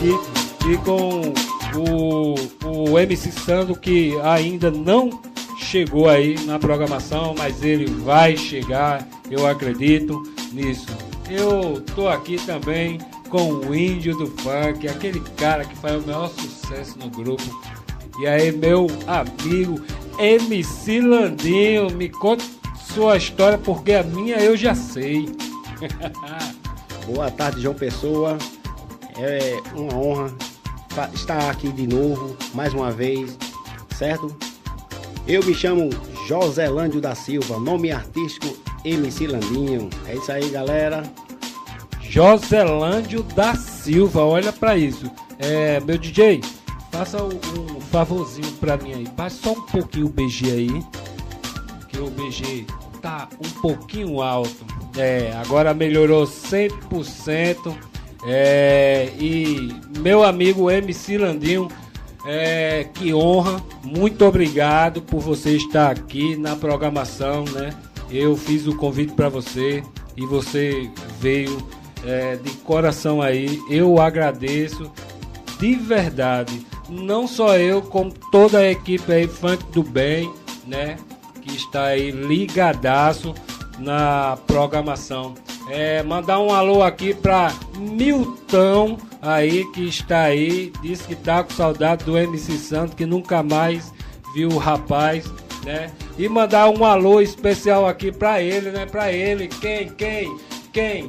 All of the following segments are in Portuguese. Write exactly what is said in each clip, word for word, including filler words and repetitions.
aqui e com o, o M C Sandro, que ainda não chegou aí na programação, mas ele vai chegar, eu acredito nisso. Eu tô aqui também com o Índio do Funk, aquele cara que faz o maior sucesso no grupo. E aí, meu amigo M C Landinho, me conta sua história, porque a minha eu já sei. Boa tarde, João Pessoa. É uma honra estar aqui de novo, mais uma vez, certo? Eu me chamo Joselândio da Silva, nome artístico M C Landinho. É isso aí, galera. Joselândio da Silva, olha pra isso. É, meu D J, faça um, um favorzinho pra mim aí. Passe só um pouquinho o B G aí, que o B G tá um pouquinho alto. É, agora melhorou cem por cento. É, e meu amigo M C Landinho, é, que honra, muito obrigado por você estar aqui na programação, né? Eu fiz o convite para você e você veio, é, de coração aí. Eu agradeço de verdade, não só eu, como toda a equipe aí Funk do Bem, né? Que está aí ligadaço na programação. É, mandar um alô aqui para Milton aí, que está aí, disse que tá com saudade do M C Santo, que nunca mais viu o rapaz, né? E mandar um alô especial aqui para ele, né? Para ele, quem, quem, quem?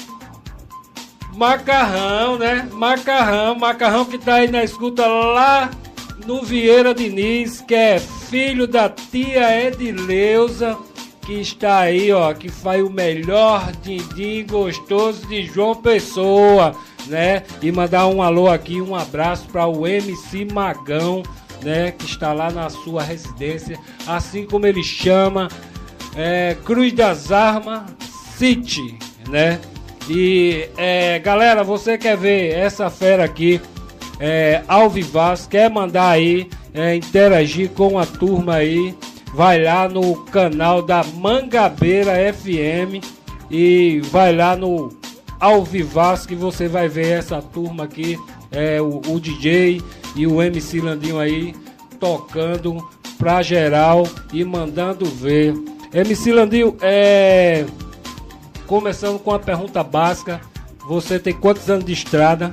Macarrão, né? Macarrão, Macarrão que tá aí na escuta lá no Vieira Diniz, que é filho da tia Edileuza, que está aí, ó, que faz o melhor din-din gostoso de João Pessoa, né? E mandar um alô aqui, um abraço para o M C Magão, né? Que está lá na sua residência, assim como ele chama, é, Cruz das Armas City, né? E, é, galera, você quer ver essa fera aqui, é, ao vivaz, quer mandar aí, é, interagir com a turma aí, vai lá no canal da Mangabeira F M e vai lá no Ao Vivaz, que você vai ver essa turma aqui, é, o, o D J e o M C Landinho aí tocando pra geral e mandando ver. M C Landinho, é, começando com a pergunta básica, você tem quantos anos de estrada?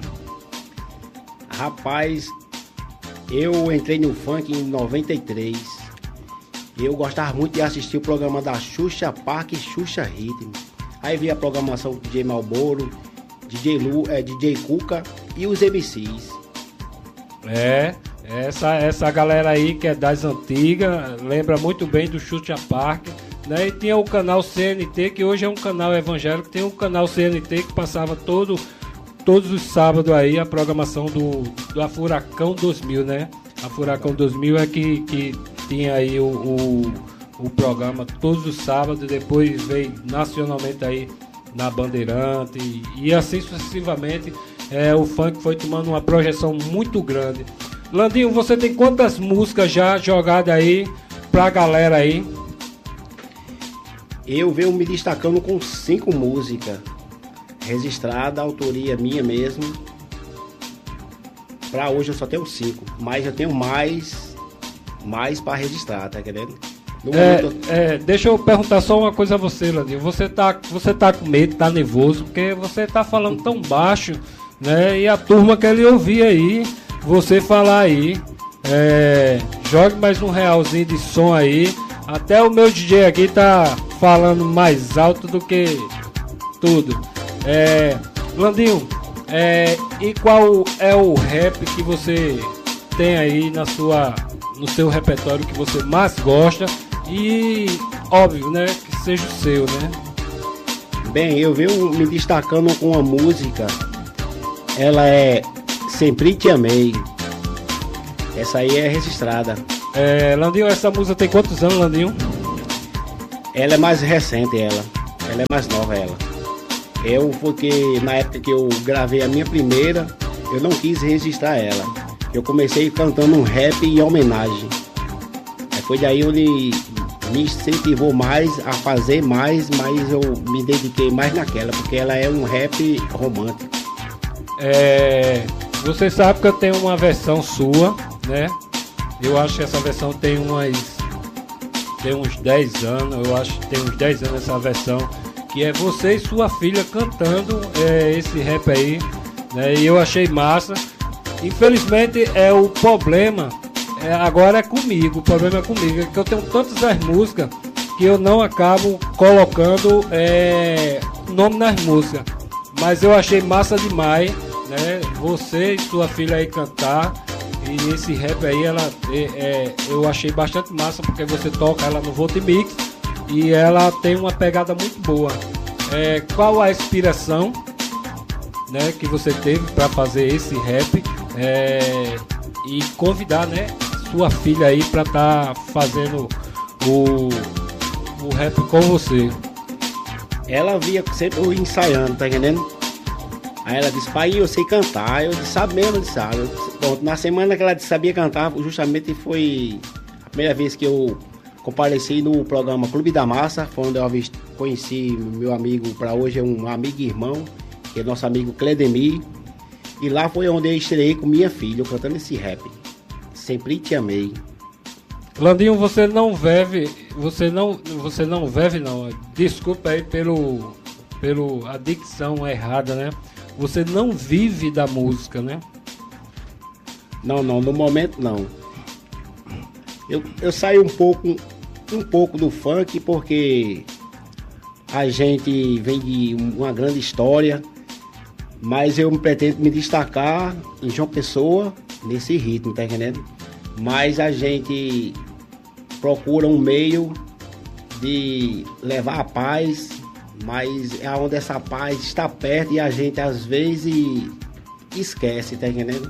Rapaz, eu entrei no funk em noventa e três. Eu gostava muito de assistir o programa da Xuxa Park e Xuxa Ritmo. Aí vi a programação do D J Malboro, D J Lu, é, D J Cuca e os M Cs. É, essa, essa galera aí que é das antigas, lembra muito bem do Xuxa Park, né? E tinha o canal C N T, que hoje é um canal evangélico, tem o canal C N T que passava todo, todos os sábados aí a programação do, do Furacão dois mil, né? A Furacão dois mil é que... que tinha aí o, o, o programa todos os sábados, depois veio nacionalmente aí na Bandeirante e, e assim sucessivamente. É, o funk foi tomando uma projeção muito grande. Landinho, você tem quantas músicas já jogadas aí pra galera aí? Eu venho me destacando com cinco músicas registradas, autoria minha mesmo. Pra hoje eu só tenho cinco, mas eu tenho mais mais para registrar, tá querendo? É, momento... é, deixa eu perguntar só uma coisa a você, Landinho. Você tá, você tá com medo, tá nervoso, porque você tá falando tão baixo, né? E a turma quer lhe ouvir aí, você falar aí. É, jogue mais um realzinho de som aí. Até o meu D J aqui tá falando mais alto do que tudo. É, Landinho, é, e qual é o rap que você tem aí na sua... no seu repertório que você mais gosta e, óbvio, né, que seja o seu, né? Bem, eu venho me destacando com uma música, ela é Sempre Te Amei. Essa aí é registrada. É, Landinho, essa música tem quantos anos, Landinho? Ela é mais recente, ela. Ela é mais nova, ela. Eu, porque na época que eu gravei a minha primeira, eu não quis registrar ela. Eu comecei cantando um rap em homenagem. Aí foi daí onde me incentivou mais a fazer mais, mas eu me dediquei mais naquela, porque ela é um rap romântico. É, Você sabe que eu tenho uma versão sua, né? Eu acho que essa versão tem umas... Tem uns dez anos, eu acho que tem uns dez anos essa versão, que é você e sua filha cantando é, esse rap aí, né? E eu achei massa. Infelizmente é o problema, é, agora é comigo, o problema é comigo, é que eu tenho tantas as músicas que eu não acabo colocando é, nome nas músicas. Mas eu achei massa demais, né? Você e sua filha aí cantar. E esse rap aí, ela, é, é, eu achei bastante massa, porque você toca ela no Voltimix e ela tem uma pegada muito boa. É, qual a inspiração, né, que você teve para fazer esse rap é, e convidar, né, sua filha aí para estar tá fazendo o, o rap com você? Ela via sempre eu ensaiando, tá entendendo? Aí ela disse, pai, eu sei cantar. Eu disse, sabe mesmo? Eu disse, sabe. Bom, na semana que ela sabia cantar, justamente foi a primeira vez que eu compareci no programa Clube da Massa. Foi onde eu conheci meu amigo, para hoje é um amigo e irmão, que é nosso amigo Cledemir. E lá foi onde eu estreiei com minha filha, eu cantando esse rap. Sempre te amei. Landinho, você não vive, você não, você não vive não, desculpa aí pelo, pelo a dicção errada, né? Você não vive da música, né? Não, não, no momento não. Eu, eu saio um pouco, um pouco do funk porque a gente vem de uma grande história, mas eu pretendo me destacar em João Pessoa nesse ritmo, tá entendendo? Mas a gente procura um meio de levar a paz, mas é onde essa paz está perto e a gente às vezes esquece, tá entendendo?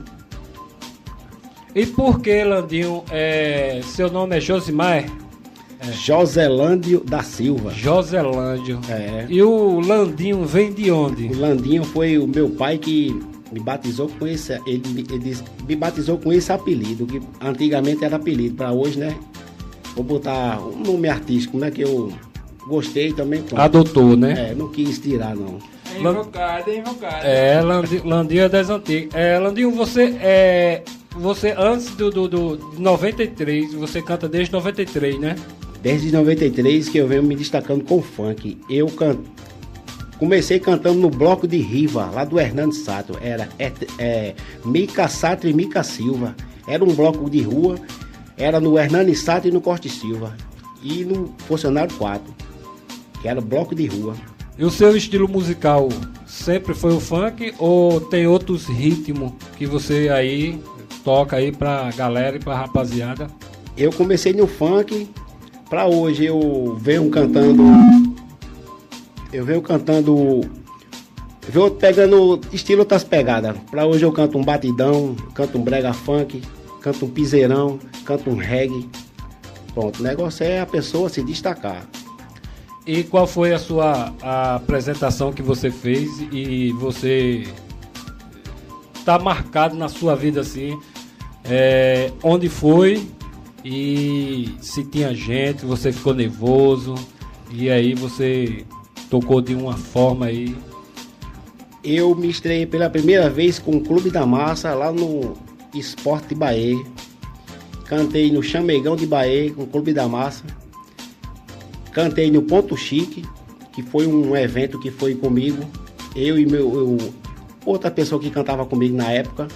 E por que, Landinho, é, seu nome é Josimar? É. Joselândio da Silva. Joselândio. É. E o Landinho vem de onde? O Landinho foi o meu pai que me batizou com esse, ele, ele me batizou com esse apelido, que antigamente era apelido, para hoje, né? Vou botar um nome artístico, né? Que eu gostei também. Pronto. Adotou, né? É, não quis tirar, não. É invocado, é invocado. É, Landinho, Landinho é das antigas. É, Landinho, você é. Você, antes do, do, do de noventa e três, você canta desde noventa e três, né? Desde noventa e três que eu venho me destacando com funk. Eu can... comecei cantando no bloco de Riva, lá do Hernando Sato. Era é, é, Mica Sato e Mica Silva. Era um bloco de rua. Era no Hernando Sato e no Corte Silva. E no Funcionário quatro, que era o bloco de rua. E o seu estilo musical sempre foi o funk ou tem outros ritmos que você aí toca aí pra galera e pra rapaziada? Eu comecei no funk, pra hoje eu venho cantando, eu venho cantando, venho pegando estilo outras pegadas. Pra hoje eu canto um batidão, canto um brega funk, canto um piseirão, canto um reggae. Pronto, o negócio é a pessoa se destacar. E qual foi a sua a apresentação que você fez e você tá marcado na sua vida assim, é, onde foi e se tinha gente, você ficou nervoso e aí você tocou de uma forma aí? Eu me estreiei pela primeira vez com o Clube da Massa lá no Esporte de Bahia. Cantei no Chamegão de Bahia com o Clube da Massa. Cantei no Ponto Chique, que foi um evento que foi comigo, eu e meu, eu, outra pessoa que cantava comigo na época.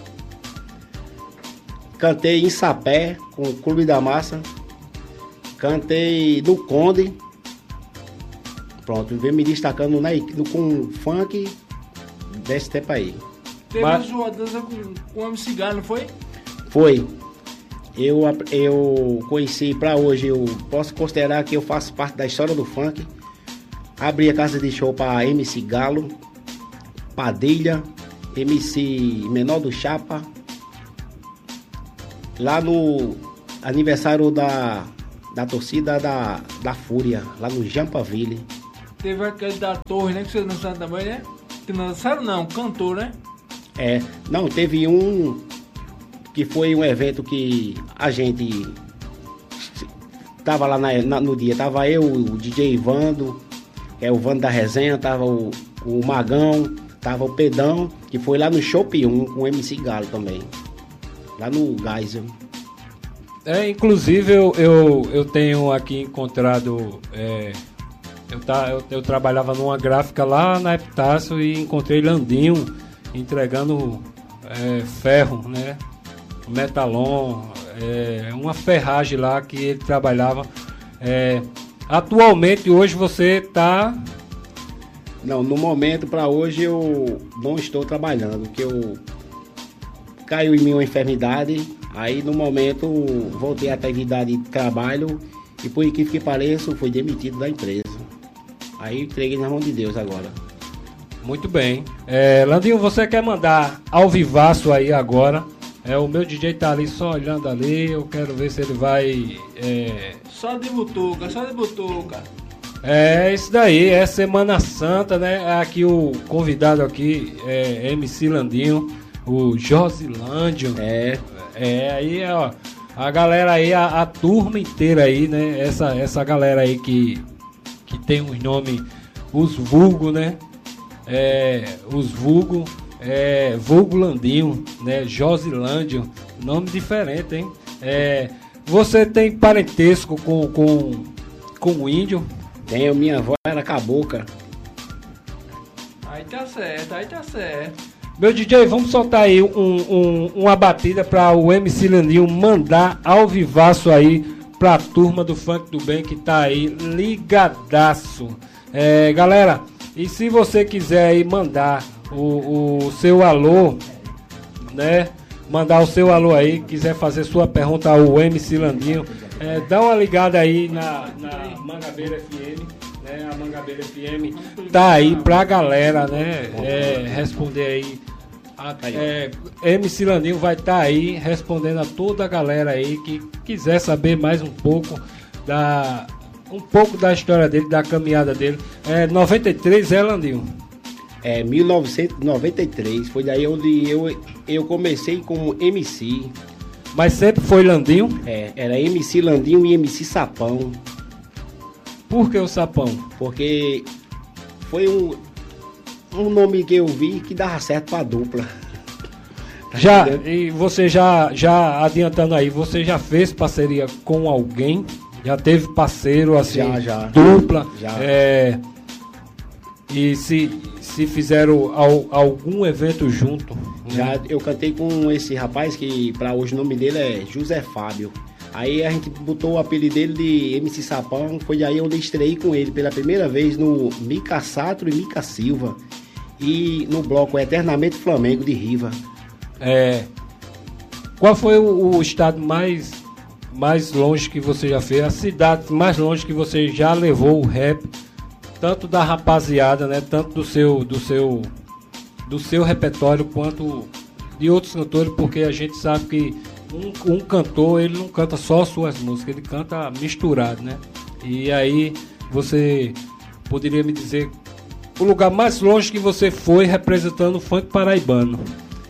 Cantei em Sapé, com o Clube da Massa. Cantei no Conde. Pronto, venho me destacando na, no, com funk desse tempo aí. Teve Mas... uma dança com, com o M C Galo, não foi? Foi. Eu, eu conheci, pra hoje, eu posso considerar que eu faço parte da história do funk. Abri a casa de show pra M C Galo, Padilha, M C Menor do Chapa. Lá no aniversário da, da torcida da, da Fúria, lá no Jampaville. Teve aquele da Torre, né, que vocês dançaram também, né? Que não dançaram não, cantor, né? É, não, teve um... que foi um evento que a gente tava lá na, na, no dia, tava eu, o D J Vando, que é o Vando da Resenha, tava o, o Magão, tava o Pedão, que foi lá no Shopping um com o M C Galo também. Lá no Geisel. É, inclusive eu, eu, eu tenho aqui encontrado. É, eu, tá, eu, eu trabalhava numa gráfica lá na Epitácio e encontrei Landinho entregando é, ferro, né? Metalon, é, uma ferragem lá que ele trabalhava. É, atualmente, hoje você está... Não, no momento, para hoje, eu não estou trabalhando, porque eu caiu em mim uma enfermidade, aí no momento voltei à atividade de trabalho e por incrível que pareça, fui demitido da empresa. Aí entreguei na mão de Deus agora. Muito bem. É, Landinho, você quer mandar ao vivaço aí agora? É, o meu D J tá ali só olhando ali, eu quero ver se ele vai... É... Só de butuca, só de butuca. É isso daí, é Semana Santa, né? Aqui o convidado aqui é M C Landinho, o Josilândio. É. É, aí ó, a galera aí, a, a turma inteira aí, né? Essa, essa galera aí que, que tem os nomes, os vulgo, né? É, os vulgo... É, vulgo Landinho, né? Josilândio, nome diferente, hein? É, você tem parentesco com, com, com o índio? Tenho, minha avó era cabocla. Aí tá certo, aí tá certo. Meu D J, vamos soltar aí um, um, uma batida para o M C Landinho mandar ao vivaço aí pra turma do Funk do Bem que tá aí ligadaço. É, galera, e se você quiser aí mandar O, o seu alô, né? Mandar o seu alô aí, quiser fazer sua pergunta ao M C Landinho, é, dá uma ligada aí na, na Mangabeira F M, né? A Mangabeira F M tá aí pra galera, né? É, responder aí. A, é, M C Landinho vai estar tá aí respondendo a toda a galera aí que quiser saber mais um pouco da um pouco da história dele, da caminhada dele. É noventa e três, é, Landinho? É, mil novecentos e noventa e três, foi daí onde eu, eu comecei como M C. Mas sempre foi Landinho? É, era M C Landinho e M C Sapão. Por que o Sapão? Porque foi um, um nome que eu vi que dava certo pra dupla. Tá já, entendendo? e você já, já adiantando aí, você já fez parceria com alguém? Já teve parceiro assim, já, já. dupla? Já. É, e se, se fizeram al, algum evento junto? Já né? eu cantei com esse rapaz que pra hoje o nome dele é José Fábio. Aí a gente botou o apelido dele de M C Sapão, foi aí onde eu estrei com ele pela primeira vez no Mica Satro e Mica Silva e no bloco Eternamente Flamengo de Riva. É, qual foi o, o estado mais, mais longe que você já fez, a cidade mais longe que você já levou o rap, tanto da rapaziada, né, tanto do seu, do seu, do seu repertório quanto de outros cantores, porque a gente sabe que um, um cantor, ele não canta só suas músicas, ele canta misturado, né? E aí você poderia me dizer o lugar mais longe que você foi representando o funk paraibano?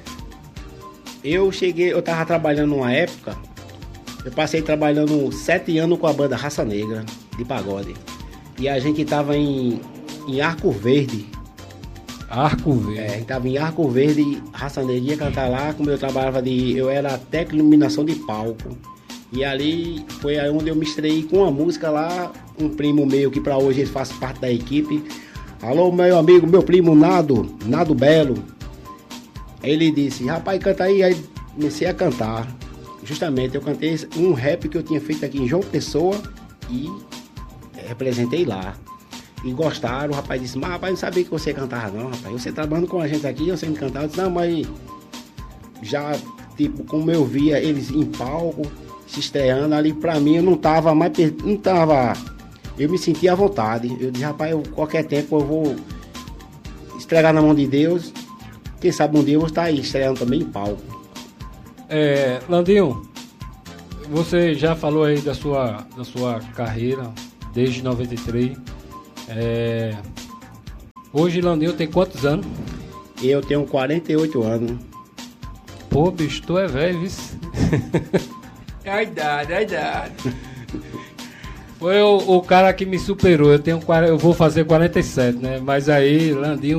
Eu cheguei, eu tava trabalhando numa época, eu passei trabalhando sete anos com a banda Raça Negra de pagode. E a gente tava em, em Arco Verde. Arco Verde. É, a gente tava em Arco Verde, Raça Negra ia cantar lá, como eu trabalhava de. Eu era técnico de iluminação de palco. E ali foi aí onde eu me estreiei com uma música lá, um primo meu que pra hoje ele faz parte da equipe. Alô, meu amigo, meu primo Nado, Nado Belo. Aí ele disse, rapaz, canta aí, aí comecei a cantar. Justamente eu cantei um rap que eu tinha feito aqui em João Pessoa e representei lá. E gostaram, o rapaz disse, mas rapaz, não sabia que você cantava não, rapaz. Você trabalhando com a gente aqui, você me cantava. Eu disse, não, mas já, tipo, como eu via eles em palco, se estreando ali, pra mim eu não tava mais, não tava, eu me sentia à vontade. Eu disse, rapaz, eu, qualquer tempo eu vou estrear na mão de Deus. Quem sabe um dia eu vou estar aí estreando também em palco. É, Landinho, você já falou aí da sua, da sua carreira desde noventa e três. É, hoje Landinho tem quantos anos? Eu tenho quarenta e oito anos. Pô, bicho, tu é velho, viu? É a idade, é a idade. Foi o, o cara que me superou. Eu tenho eu vou fazer quarenta e sete, né? Mas aí Landinho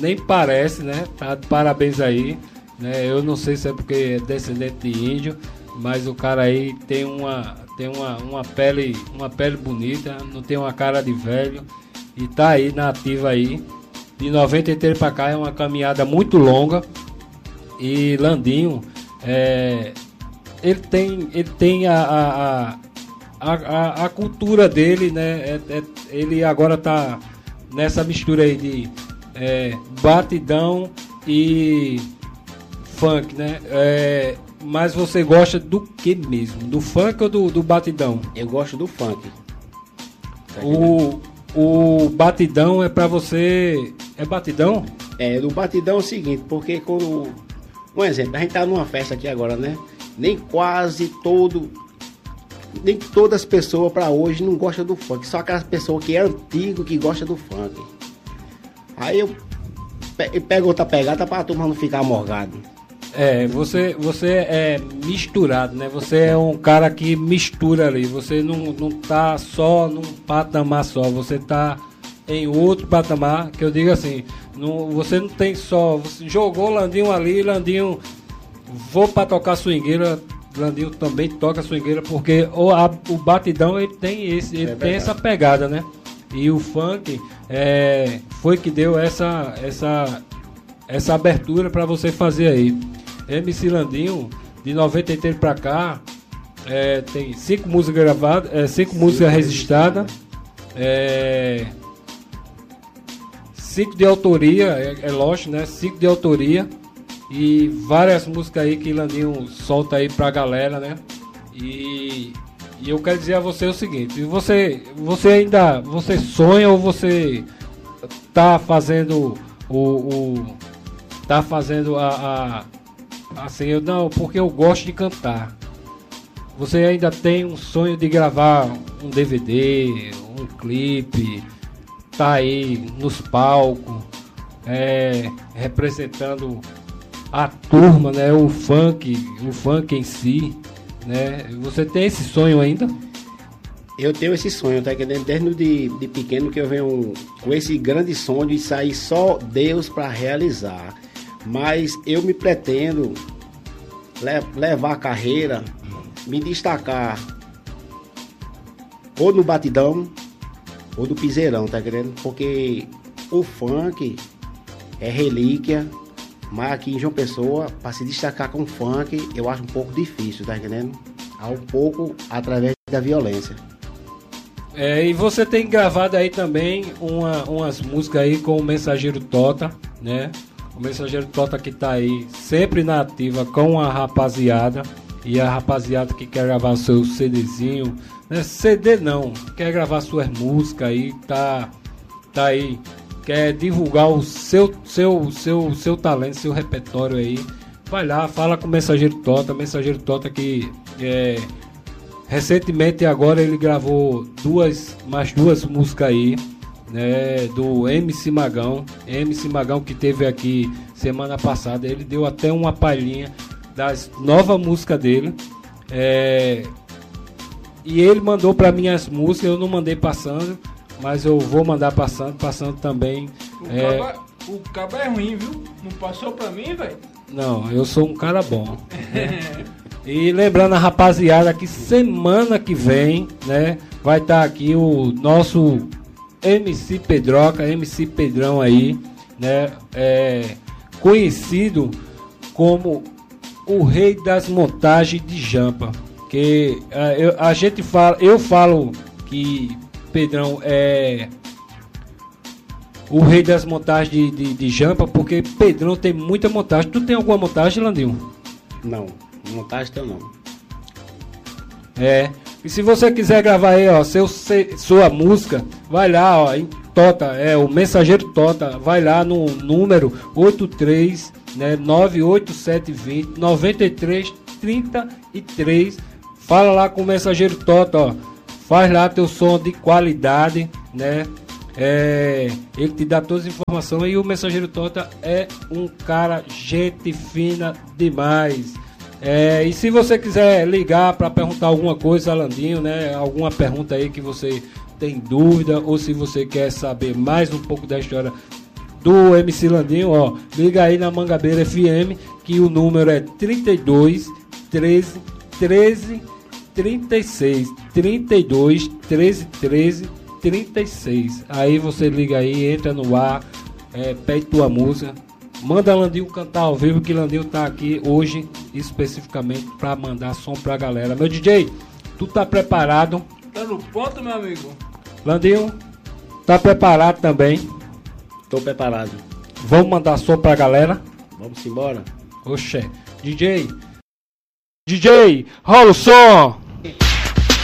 nem parece, né? Tá de parabéns aí, né? Eu não sei se é porque é descendente de índio, mas o cara aí tem uma tem uma, uma pele uma pele bonita, não tem uma cara de velho e tá aí na ativa aí. De noventa e três para cá é uma caminhada muito longa e Landinho é, ele tem ele tem a a, a, a, a cultura dele, né? É, é, ele agora tá nessa mistura aí de é, batidão e funk, né? É, mas você gosta do que mesmo? Do funk ou do, do batidão? Eu gosto do funk. O, o batidão é pra você... É batidão? É, do batidão é o seguinte, porque quando... Um exemplo, a gente tá numa festa aqui agora, né? Nem quase todo... Nem todas as pessoas pra hoje não gostam do funk. Só aquelas pessoas que é antigo que gostam do funk. Aí eu, pe- eu pego outra pegada pra turma não ficar morgado. É, você, você é misturado, né? Você é um cara que mistura ali. Você não, não tá só num patamar só. Você tá em outro patamar, que eu digo assim, não, você não tem só... Você jogou Landinho ali, Landinho... Vou pra tocar swingueira, Landinho também toca swingueira, porque o, a, o batidão ele tem, esse, ele É tem essa pegada, né? E o funk é, foi que deu essa, essa, essa abertura pra você fazer aí. M C Landinho, de noventa e três pra cá, é, tem cinco músicas gravadas, é, cinco músicas registradas, é, cinco de autoria, é, é lógico, né? Cinco de autoria e várias músicas aí que Landinho solta aí pra galera, né? E, e eu quero dizer a você o seguinte: você, você ainda, você sonha ou você tá fazendo o, o tá fazendo a, a assim, eu não, porque eu gosto de cantar. Você ainda tem um sonho de gravar um D V D, um clipe, tá aí nos palcos, é, representando a turma, né? O funk, o funk em si, né? Você tem esse sonho ainda? Eu tenho esse sonho, tá entendendo? Desde de, de pequeno que eu venho com esse grande sonho de sair só Deus para realizar. Mas eu me pretendo le- levar a carreira, me destacar ou no batidão ou no piseirão, tá entendendo? Porque o funk é relíquia, mas aqui em João Pessoa, para se destacar com o funk, eu acho um pouco difícil, tá entendendo? Há um pouco através da violência. É, e você tem gravado aí também uma, umas músicas aí com o Mensageiro Tota, né? O Mensageiro Tota que tá aí sempre na ativa com a rapaziada. E a rapaziada que quer gravar seu CDzinho, né? C D não, quer gravar suas músicas aí, tá, tá aí, quer divulgar o seu, seu, seu, seu talento, seu repertório aí. Vai lá, fala com o Mensageiro Tota, Mensageiro Tota que é, recentemente agora ele gravou duas, mais duas músicas aí, né, do M C Magão, M C Magão que teve aqui semana passada, ele deu até uma palhinha das novas músicas dele, é, e ele mandou para mim as músicas, eu não mandei passando, mas eu vou mandar passando, passando também. O, é, caba, o caba é ruim, viu? Não passou pra mim, velho? Não, eu sou um cara bom, né? E lembrando a rapaziada que semana que vem, né, vai estar aqui o nosso M C Pedroca, M C Pedrão aí, né, é, conhecido como o rei das montagens de jampa. Que uh, eu, a gente fala, eu falo que Pedrão é o rei das montagens de, de, de jampa, porque Pedrão tem muita montagem. Tu tem alguma montagem, Landinho? Não, montagem tem não. É. E se você quiser gravar aí, ó, seu, se, sua música, vai lá, ó, em Tota, é o Mensageiro Tota, vai lá no número oitenta e três, né, nove oito sete dois zero, nove três trinta e três. Fala lá com o Mensageiro Tota, ó. Faz lá teu som de qualidade, né? É, ele te dá todas as informações e o Mensageiro Tota é um cara gente fina demais. É, e se você quiser ligar para perguntar alguma coisa, Landinho, né? Alguma pergunta aí que você tem dúvida, ou se você quer saber mais um pouco da história do M C Landinho, ó. Liga aí na Mangabeira F M, que o número é trinta e dois, treze, treze, trinta e seis. trinta e dois, treze, treze, trinta e seis. Aí você liga aí, entra no ar, é, pede tua música. Manda Landinho cantar ao vivo, que Landinho tá aqui hoje especificamente pra mandar som pra galera. Meu D J, tu tá preparado? Tá no ponto, meu amigo? Landinho, tá preparado também? Tô preparado. Vamos mandar som pra galera? Vamos embora? Oxê. D J, D J, rola o som!